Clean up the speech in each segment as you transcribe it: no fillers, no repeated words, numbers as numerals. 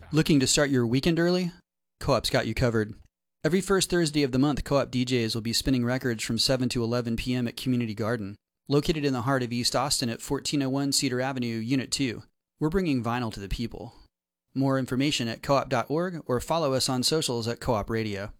Looking to start your weekend early? Co-op's got you covered. Every first Thursday of the month, Co-op DJs will be spinning records from 7 to 11 p.m. at Community Garden, located in the heart of East Austin at 1401 Cedar Avenue, Unit 2. We're bringing vinyl to the people. More information at coop.org or follow us on socials at Co-op Radio.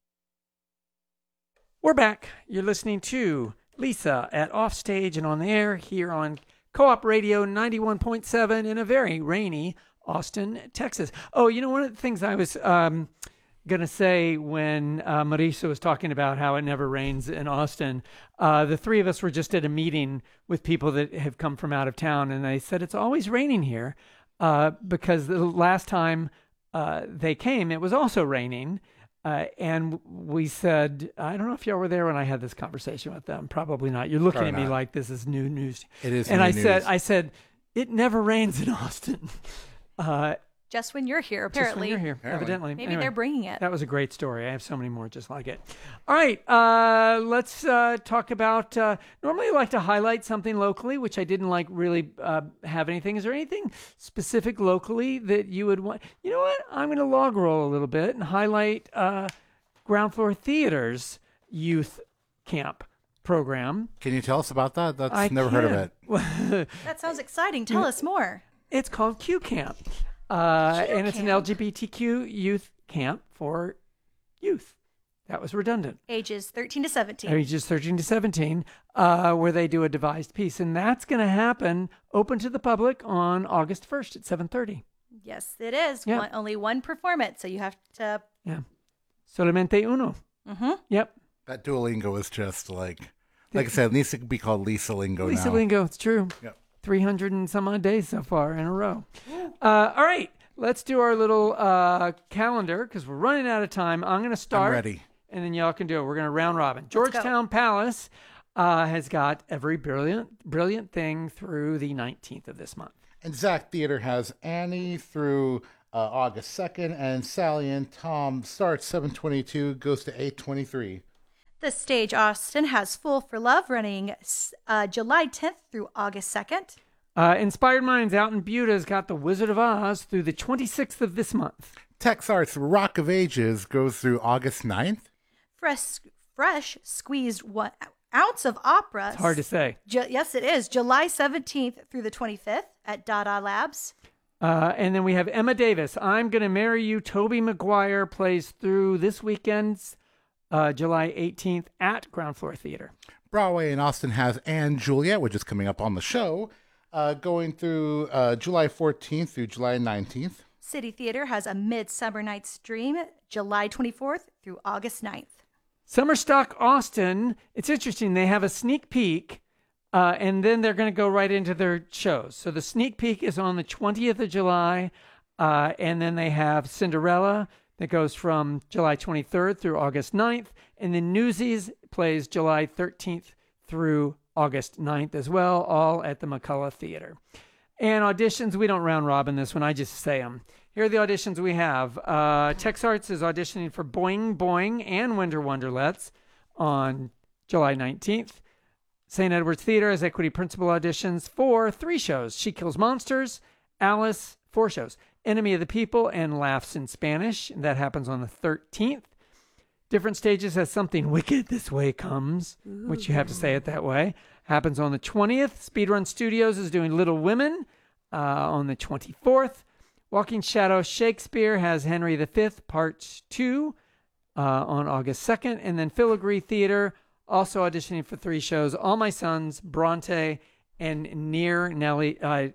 We're back. You're listening to Lisa at Offstage and on the air here on Co-op Radio 91.7 in a very rainy Austin, Texas. Oh, you know, one of the things I was going to say when Marisa was talking about how it never rains in Austin, the three of us were just at a meeting with people that have come from out of town, and they said it's always raining here because the last time they came, it was also raining. And we said, I don't know if y'all were there when I had this conversation with them. Probably not. You're looking at me like this is new news. It is and new news. I news. said, it never rains in Austin. Just when you're here, apparently. Just when you're here, evidently. Maybe Anyway, they're bringing it. That was a great story. I have so many more just like it. All right, let's talk about, normally I like to highlight something locally, which I didn't really have anything. Is there anything specific locally that you would want? You know what? I'm going to log roll a little bit and highlight Ground Floor Theater's youth camp program. Can you tell us about that? Never heard of it. That sounds exciting. Tell us more. It's called Q Camp. And it's an LGBTQ youth camp for youth. That was redundant. Ages 13 to 17. Ages 13 to 17, where they do a devised piece. And that's going to happen open to the public on August 1st at 7:30. Yes, it is. Yeah. Only one performance, so you have to... Yeah. Solamente uno. Mm-hmm. Yep. That Duolingo is just like I said, at least it could be called Lisa Lingo now. Lisa Lingo, it's true. Yep. 300 and some odd days so far in a row. All right, let's do our little calendar because we're running out of time. I'm going to start. I'm ready. And then y'all can do it. We're going to round robin. Georgetown Palace has got every brilliant thing through the 19th of this month. And Zach Theater has Annie through August 2nd, and Sally and Tom starts 7:22, goes to 8:23. The Stage Austin has Fool for Love running July 10th through August 2nd. Inspired Minds out in Butte has got The Wizard of Oz through the 26th of this month. Tex Arts Rock of Ages goes through August 9th. Fresh squeezed 1 ounce of opera. It's hard to say. Yes, it is. July 17th through the 25th at Dada Labs. And then we have Emma Davis. I'm Gonna Marry You. Toby Maguire plays through this weekend's July 18th at Ground Floor Theater. Broadway in Austin has Anne Juliet, which is coming up on the show, going through July 14th through July 19th. City Theater has A Midsummer Night's Dream July 24th through August 9th. Summer Stock Austin, it's interesting. They have a sneak peek, and then they're going to go right into their shows. So the sneak peek is on the 20th of July, and then they have Cinderella that goes from July 23rd through August 9th, and then Newsies plays July 13th through August 9th as well, all at the McCullough Theater. And auditions, we don't round robin this one, I just say them. Here are the auditions we have. Tex Arts is auditioning for Boing Boing and Winter Wonderlets on July 19th. St. Edward's Theater has equity principal auditions for 3 shows. She Kills Monsters, Alice, 4 shows. Enemy of the People and Laughs in Spanish. And that happens on the 13th. Different Stages has Something Wicked This Way Comes, which you have to say it that way. Happens on the 20th. Speedrun Studios is doing Little Women on the 24th. Walking Shadow Shakespeare has Henry V, Part 2 on August 2nd. And then Filigree Theater also auditioning for 3 shows. All My Sons, Bronte, and Near Nellie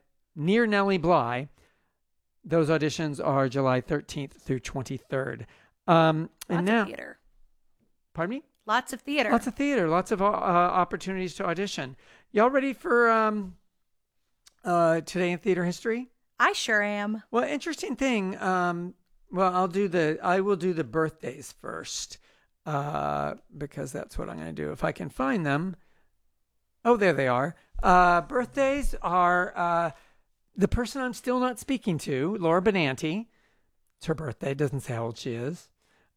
Bly. Those auditions are July 13th through 23rd. Lots of theater. Pardon me? Lots of theater. Lots of theater. Lots of opportunities to audition. Y'all ready for Today in Theater History? I sure am. Well, interesting thing. I will do the birthdays first because that's what I'm going to do if I can find them. Oh, there they are. Birthdays are the person I'm still not speaking to, Laura Benanti. It's her birthday. It doesn't say how old she is.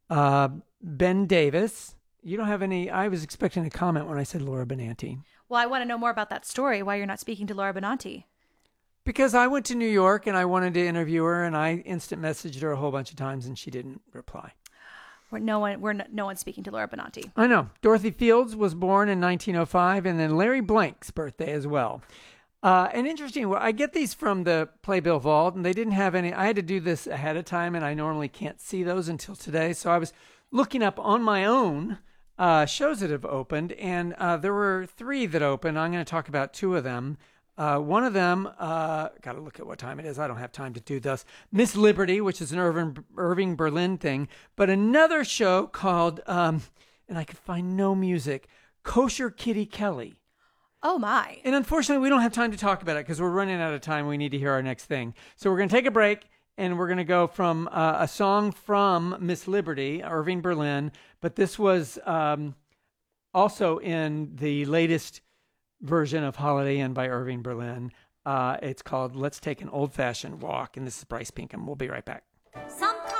Ben Davis. You don't have any. I was expecting a comment when I said Laura Benanti. Well, I want to know more about that story, why you're not speaking to Laura Benanti. Because I went to New York and I wanted to interview her, and I instant messaged her a whole bunch of times, and she didn't reply. No one's speaking to Laura Benanti. I know. Dorothy Fields was born in 1905, and then Larry Blank's birthday as well. And interesting, I get these from the Playbill Vault, and they didn't have any. I had to do this ahead of time, and I normally can't see those until today. So I was looking up on my own shows that have opened, and there were 3 that opened. I'm going to talk about 2 of them. One of them, got to look at what time it is. I don't have time to do this. Miss Liberty, which is an Irving Berlin thing, but another show called, and I could find no music, Kosher Kitty Kelly. Oh, my. And unfortunately, we don't have time to talk about it because we're running out of time. We need to hear our next thing. So we're going to take a break, and we're going to go from a song from Miss Liberty, Irving Berlin, but this was also in the latest version of Holiday Inn by Irving Berlin. It's called Let's Take an Old-Fashioned Walk, and this is Bryce Pinkham. We'll be right back.